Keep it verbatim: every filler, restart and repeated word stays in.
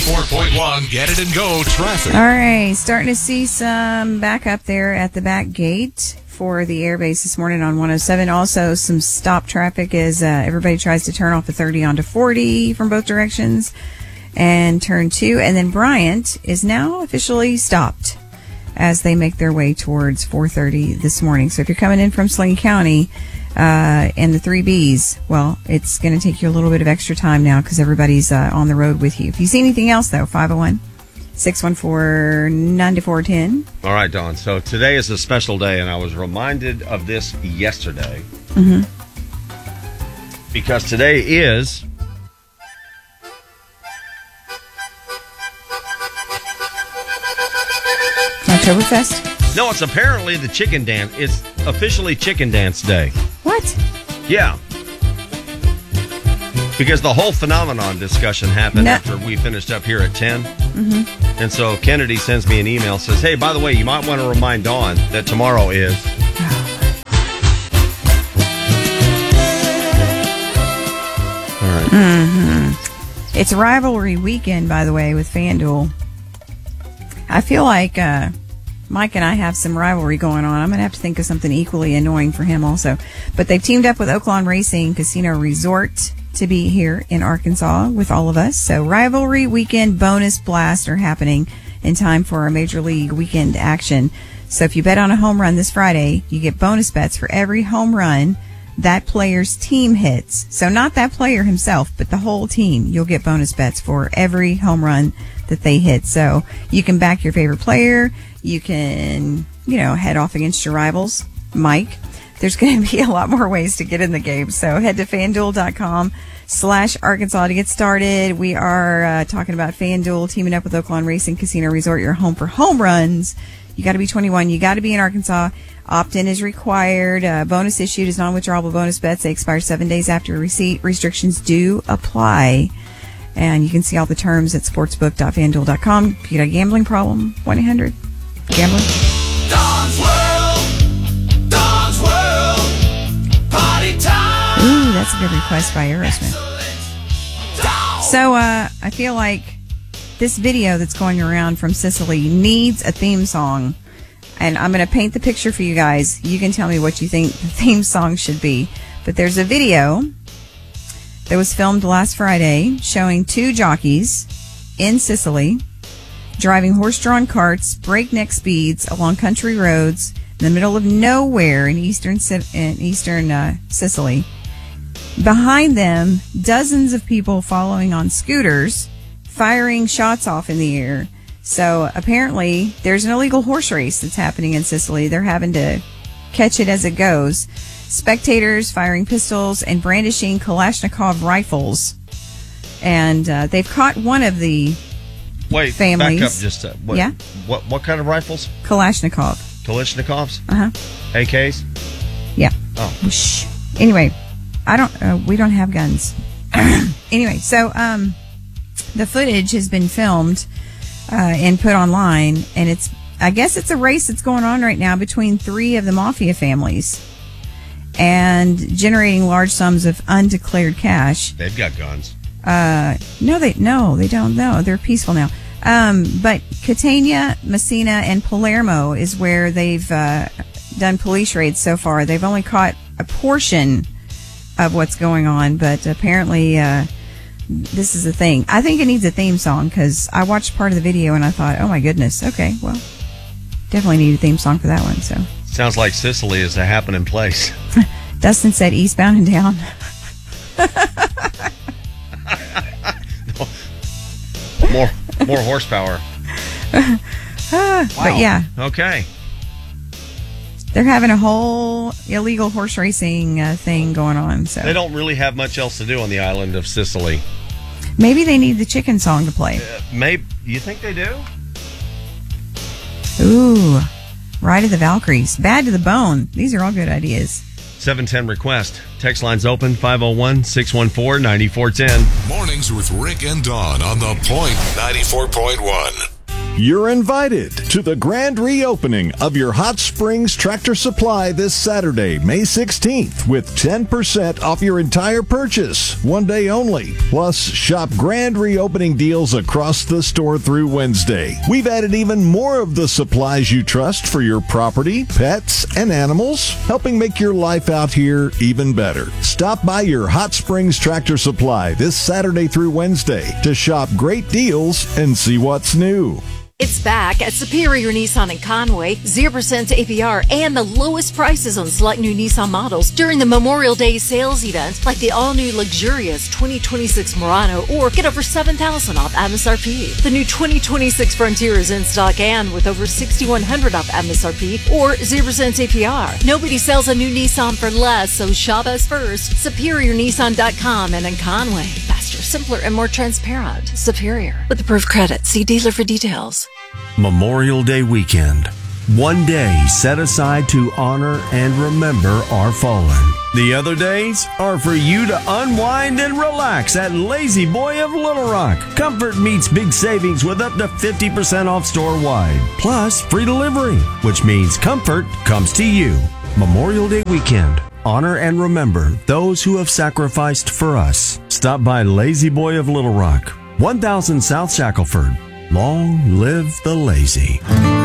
ninety-four point one, Get It and Go traffic. All right, starting to see some backup there at the back gate for the airbase this morning on one oh seven. Also, some stop traffic as uh, everybody tries to turn off the thirty onto forty from both directions and turn two. And then Bryant is now officially stopped as they make their way towards four thirty this morning. So if you're coming in from Sling County uh, and the three Bs, well, it's going to take you a little bit of extra time now because everybody's uh, on the road with you. If you see anything else, though, five oh one, six one four, nine four one zero. All right, Dawn. So today is a special day, and I was reminded of this yesterday. Mm-hmm. Because today is... Oktoberfest? No, it's apparently the chicken dance. It's officially chicken dance day. What? Yeah. Because the whole phenomenon discussion happened no. after we finished up here at ten. Mm-hmm. And so Kennedy sends me an email, says, hey, by the way, you might want to remind Dawn that tomorrow is... All right. Mm-hmm. It's rivalry weekend, by the way, with FanDuel. I feel like uh, Mike and I have some rivalry going on. I'm going to have to think of something equally annoying for him also. But they've teamed up with Oaklawn Racing Casino Resort to be here in Arkansas with all of us. So rivalry weekend bonus blasts are happening in time for our Major League weekend action. So if you bet on a home run this Friday, you get bonus bets for every home run that player's team hits. So not that player himself, but the whole team. You'll get bonus bets for every home run that they hit. So you can back your favorite player. You can, you know, head off against your rivals. Mike, there's going to be a lot more ways to get in the game. So head to FanDuel.com slash Arkansas to get started. We are uh, talking about FanDuel teaming up with Oaklawn Racing Casino Resort, your home for home runs. You got to be twenty-one. You got to be in Arkansas. Opt-in is required. Uh, bonus issued is non-withdrawable bonus bets. They expire seven days after receipt. Restrictions do apply. And you can see all the terms at sportsbook dot fanduel dot com. If you got a gambling problem, one eight hundred gambler. Dawn's World. Dawn's World. Party time. Ooh, that's a good request by Aerosmith. So uh, I feel like this video that's going around from Sicily needs a theme song. And I'm going to paint the picture for you guys. You can tell me what you think the theme song should be. But there's a video that was filmed last Friday showing two jockeys in Sicily driving horse-drawn carts, breakneck speeds along country roads in the middle of nowhere in eastern in eastern uh, Sicily. Behind them, dozens of people following on scooters, firing shots off in the air. So apparently there's an illegal horse race that's happening in Sicily. They're having to catch it as it goes. Spectators firing pistols and brandishing Kalashnikov rifles. And uh, they've caught one of the Wait, families. back up just a, what, yeah? What, what kind of rifles? Kalashnikov. Kalashnikovs? Uh-huh. A Ks? Yeah. Oh. Shh. Anyway, I don't, uh, we don't have guns. Anyway, so um, the footage has been filmed uh, and put online, and it's, I guess it's a race that's going on right now between three of the mafia families and generating large sums of undeclared cash. They've got guns. Uh, no, they no, they don't. No, they're peaceful now. Um, but Catania, Messina, and Palermo is where they've uh, done police raids so far. They've only caught a portion of what's going on, but apparently uh, this is a thing. I think it needs a theme song because I watched part of the video and I thought, oh my goodness, okay, well, definitely need a theme song for that one. So sounds like Sicily is a happening place. Dustin said eastbound and down. more more horsepower. uh, Wow. But yeah. Okay. They're having a whole illegal horse racing uh, thing going on. So they don't really have much else to do on the island of Sicily. Maybe they need the chicken song to play. Uh, maybe you think they do? Ooh, Ride of the Valkyries, Bad to the Bone. These are all good ideas. seven ten request. Text line's open, five oh one, six one four, nine four one oh. Mornings with Rick and Dawn on The Point ninety-four point one. You're invited to the grand reopening of your Hot Springs Tractor Supply this Saturday, May sixteenth, with ten percent off your entire purchase, one day only. Plus, shop grand reopening deals across the store through Wednesday. We've added even more of the supplies you trust for your property, pets, and animals, helping make your life out here even better. Stop by your Hot Springs Tractor Supply this Saturday through Wednesday to shop great deals and see what's new. It's back at Superior Nissan in Conway. zero percent A P R and the lowest prices on select new Nissan models during the Memorial Day sales event, like the all-new luxurious twenty twenty-six Murano, or get over seven thousand dollars off M S R P. The new twenty twenty-six Frontier is in stock and with over six thousand one hundred dollars off M S R P or zero percent A P R. Nobody sells a new Nissan for less, so shop us first. Superior Nissan dot com and in Conway. Faster, simpler, and more transparent. Superior. With approved credit. See dealer for details. Memorial Day weekend. One day set aside to honor and remember our fallen. The other days are for you to unwind and relax at Lazy Boy of Little Rock. Comfort meets big savings with up to fifty percent off store-wide. Plus free delivery, which means comfort comes to you. Memorial Day weekend. Honor and remember those who have sacrificed for us. Stop by Lazy Boy of Little Rock, one thousand South Shackelford. Long live the lazy.